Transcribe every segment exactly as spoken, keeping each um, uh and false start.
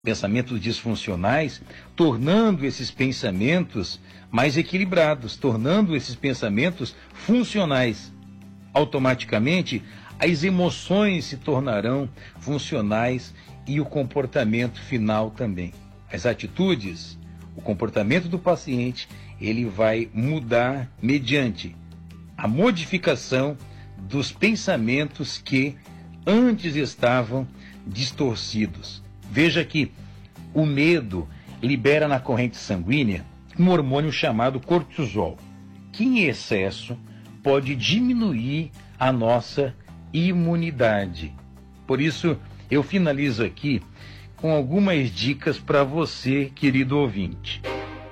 pensamentos disfuncionais, tornando esses pensamentos mais equilibrados, tornando esses pensamentos funcionais. Automaticamente, as emoções se tornarão funcionais e o comportamento final também. As atitudes, o comportamento do paciente, ele vai mudar mediante a modificação dos pensamentos que antes estavam distorcidos. Veja que o medo libera na corrente sanguínea um hormônio chamado cortisol, que em excesso pode diminuir a nossa imunidade. Por isso, eu finalizo aqui com algumas dicas para você, querido ouvinte.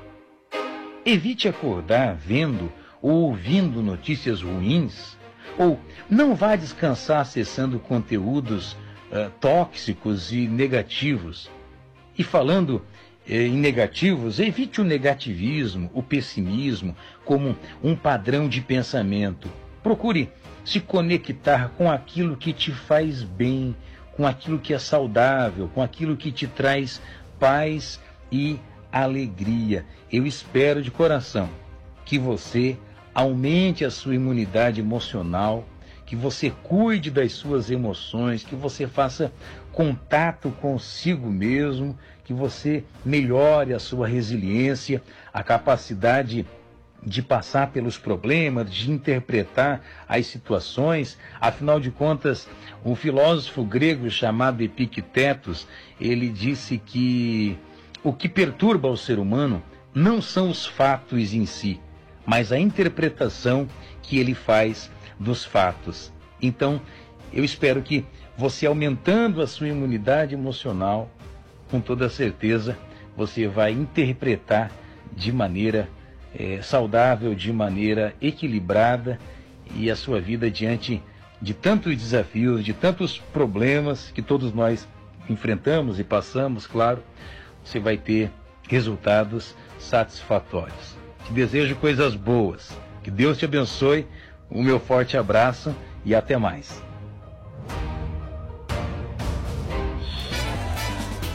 Evite acordar vendo ou ouvindo notícias ruins, ou não vá descansar acessando conteúdos uh, tóxicos e negativos. E falando eh, em negativos, evite o negativismo, o pessimismo como um padrão de pensamento. Procure se conectar com aquilo que te faz bem, com aquilo que é saudável, com aquilo que te traz paz e alegria. Eu espero de coração que você aumente a sua imunidade emocional, que você cuide das suas emoções, que você faça contato consigo mesmo, que você melhore a sua resiliência, a capacidade de passar pelos problemas, de interpretar as situações. Afinal de contas, um filósofo grego chamado Epictetos, ele disse que o que perturba o ser humano não são os fatos em si, mas a interpretação que ele faz dos fatos. Então, eu espero que você, aumentando a sua imunidade emocional, com toda certeza, você vai interpretar de maneira é, saudável, de maneira equilibrada, e a sua vida diante de tantos desafios, de tantos problemas que todos nós enfrentamos e passamos, claro, você vai ter resultados satisfatórios. Te desejo coisas boas. Que Deus te abençoe. O meu forte abraço e até mais.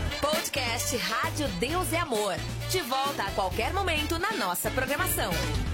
Podcast Rádio Deus é Amor. De volta a qualquer momento na nossa programação.